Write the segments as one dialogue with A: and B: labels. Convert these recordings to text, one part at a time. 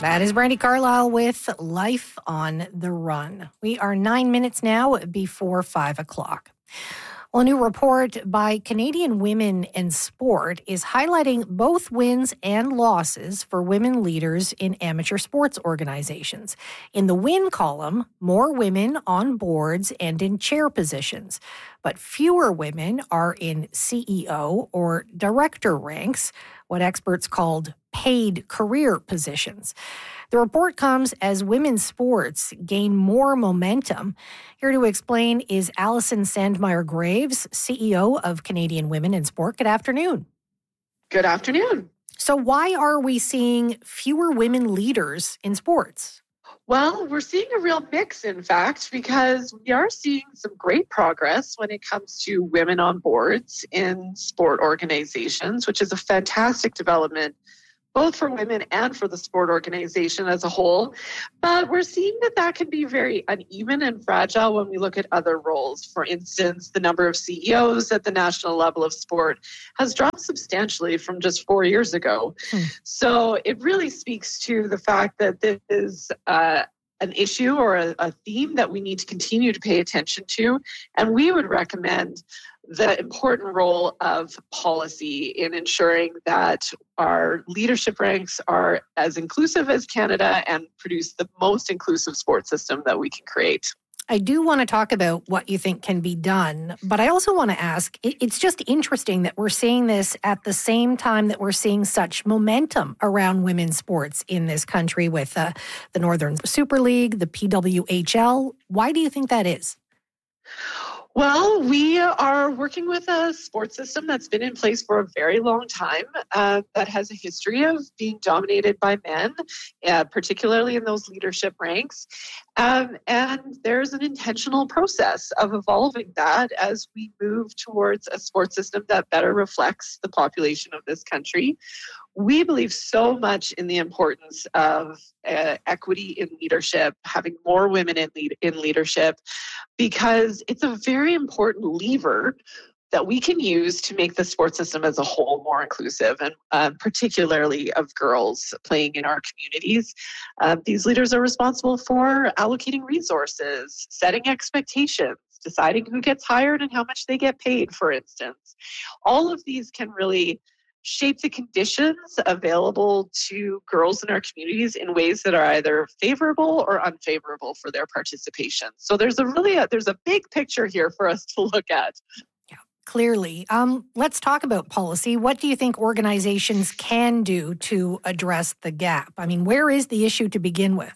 A: That is Brandy Carlisle with Life on the Run. We are 9 minutes now before 5 o'clock. Well, a new report by Canadian Women in Sport is highlighting both wins and losses for women leaders in amateur sports organizations. In the win column, more women on boards and in chair positions, but fewer women are in CEO or director ranks, what experts called paid career positions. The report comes as women's sports gain more momentum. Here to explain is Alison Sandmeyer-Graves, CEO of Canadian Women in Sport. Good afternoon.
B: Good afternoon.
A: So why are we seeing fewer women leaders in sports?
B: Well, we're seeing a real mix, in fact, because we are seeing some great progress when it comes to women on boards in sport organizations, which is a fantastic development both for women and for the sport organization as a whole. But we're seeing that can be very uneven and fragile when we look at other roles. For instance, the number of CEOs at the national level of sport has dropped substantially from just 4 years ago. So it really speaks to the fact that this is an issue or a theme that we need to continue to pay attention to. And we would recommend the important role of policy in ensuring that our leadership ranks are as inclusive as Canada and produce the most inclusive sports system that we can create.
A: I do want to talk about what you think can be done, but I also want to ask, it's just interesting that we're seeing this at the same time that we're seeing such momentum around women's sports in this country with the Northern Super League, the PWHL. Why do you think that is?
B: Well, we are working with a sports system that's been in place for a very long time, that has a history of being dominated by men, particularly in those leadership ranks. And there's an intentional process of evolving that as we move towards a sports system that better reflects the population of this country. We believe so much in the importance of equity in leadership, having more women in leadership, because it's a very important lever that we can use to make the sports system as a whole more inclusive, and particularly of girls playing in our communities. These leaders are responsible for allocating resources, setting expectations, deciding who gets hired and how much they get paid, for instance. All of these can really shape the conditions available to girls in our communities in ways that are either favorable or unfavorable for their participation. So there's a big picture here for us to look at.
A: Yeah, clearly. Let's talk about policy. What do you think organizations can do to address the gap? I mean, where is the issue to begin with?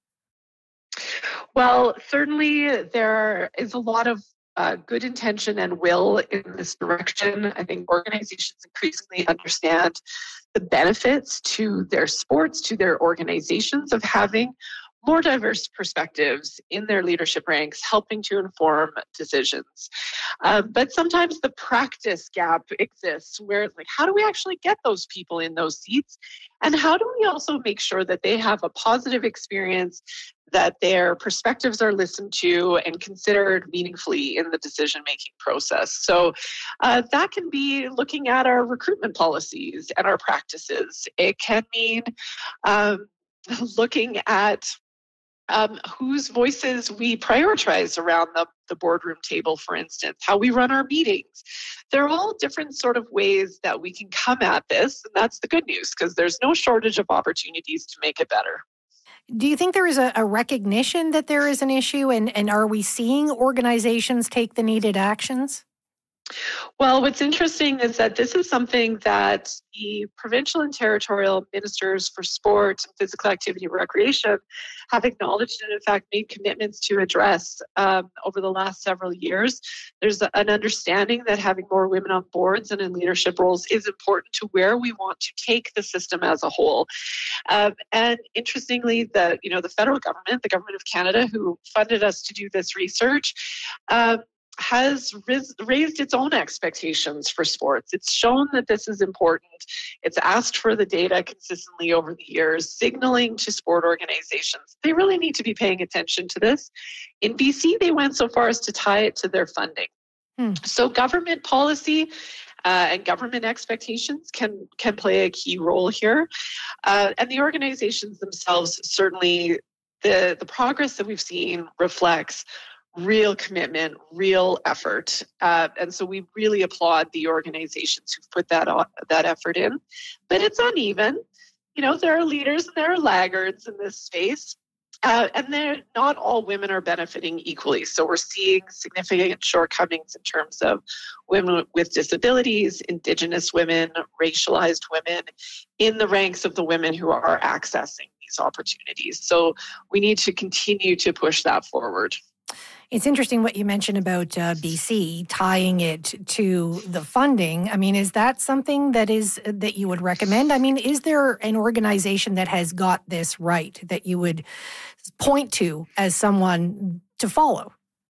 B: Well, certainly there is a lot of good intention and will in this direction. I think organizations increasingly understand the benefits to their sports, to their organizations of having more diverse perspectives in their leadership ranks, helping to inform decisions. But sometimes the practice gap exists where, how do we actually get those people in those seats? And how do we also make sure that they have a positive experience, that their perspectives are listened to and considered meaningfully in the decision-making process? So that can be looking at our recruitment policies and our practices. It can mean looking at whose voices we prioritize around the boardroom table, for instance, how we run our meetings. They're all different sort of ways that we can come at this, and that's the good news, because there's no shortage of opportunities to make it better.
A: Do you think there is a recognition that there is an issue, and are we seeing organizations take the needed actions?
B: Well, what's interesting is that this is something that the provincial and territorial ministers for sport, physical activity, and recreation have acknowledged and, in fact, made commitments to address over the last several years. There's an understanding that having more women on boards and in leadership roles is important to where we want to take the system as a whole. And interestingly, the federal government, the government of Canada, who funded us to do this research, has raised its own expectations for sports. It's shown that this is important. It's asked for the data consistently over the years, signaling to sport organizations they really need to be paying attention to this. In BC, they went so far as to tie it to their funding. So government policy and government expectations can play a key role here. And the organizations themselves, certainly the progress that we've seen reflects real commitment, real effort. And so we really applaud the organizations who've put that effort in. But it's uneven. There are leaders and there are laggards in this space. And not all women are benefiting equally. So we're seeing significant shortcomings in terms of women with disabilities, Indigenous women, racialized women in the ranks of the women who are accessing these opportunities. So we need to continue to push that forward.
A: It's interesting what you mentioned about BC tying it to the funding. I mean, is that something that you would recommend? I mean, is there an organization that has got this right that you would point to as someone to follow?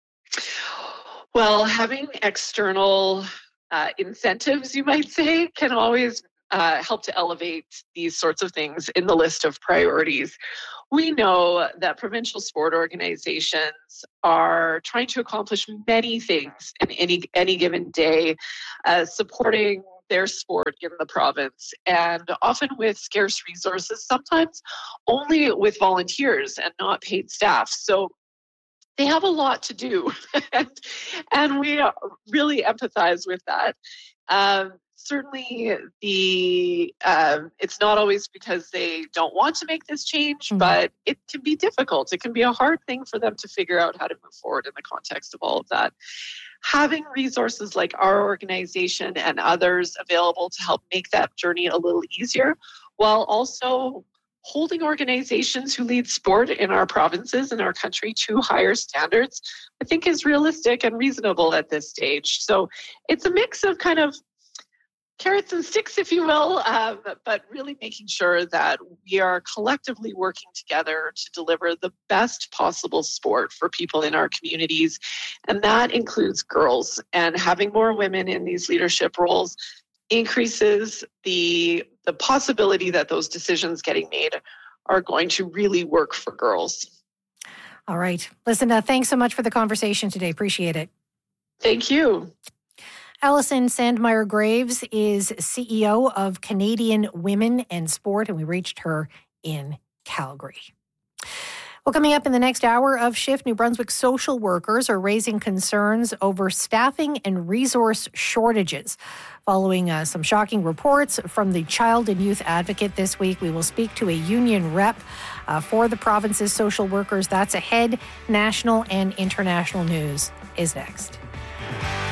B: Well, having external incentives, you might say, can always help to elevate these sorts of things in the list of priorities. We know that provincial sport organizations are trying to accomplish many things in any given day, supporting their sport in the province, and often with scarce resources, sometimes only with volunteers and not paid staff. So they have a lot to do, and we really empathize with that. Certainly, it's not always because they don't want to make this change, but it can be difficult. It can be a hard thing for them to figure out how to move forward in the context of all of that. Having resources like our organization and others available to help make that journey a little easier, while also holding organizations who lead sport in our provinces and our country to higher standards, I think is realistic and reasonable at this stage. So it's a mix of kind of carrots and sticks, if you will, but really making sure that we are collectively working together to deliver the best possible sport for people in our communities. And that includes girls. And having more women in these leadership roles increases the possibility that those decisions getting made are going to really work for girls.
A: All right. Listen, thanks so much for the conversation today. Appreciate it.
B: Thank you.
A: Alison Sandmeyer-Graves is CEO of Canadian Women and Sport, and we reached her in Calgary. Well, coming up in the next hour of Shift, New Brunswick social workers are raising concerns over staffing and resource shortages. Following some shocking reports from the Child and Youth Advocate this week, we will speak to a union rep for the province's social workers. That's ahead. National and international news is next.